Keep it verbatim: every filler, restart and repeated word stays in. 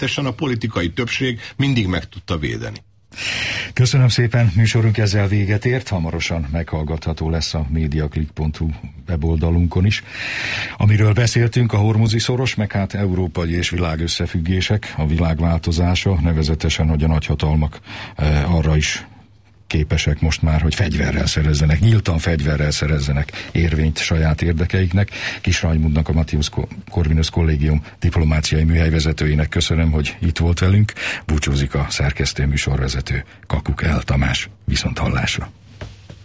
természetesen a politikai többség mindig meg tudta védeni. Köszönöm szépen, műsorunk ezzel véget ért, hamarosan meghallgatható lesz a mediaclick pont hu weboldalunkon is. Amiről beszéltünk, a hormuzi szoros, meg hát európai és világ összefüggések, a világ változása, nevezetesen, hogy a nagyhatalmak eh, arra is képesek most már, hogy fegyverrel szerezzenek, nyíltan fegyverrel szerezzenek érvényt saját érdekeiknek. Kis Rajmundnak, a Matthius Corvinus Kollégium diplomáciai műhelyvezetőjének köszönöm, hogy itt volt velünk. Búcsúzik a szerkesztő műsorvezető Kakuk El Tamás. Viszont hallásra.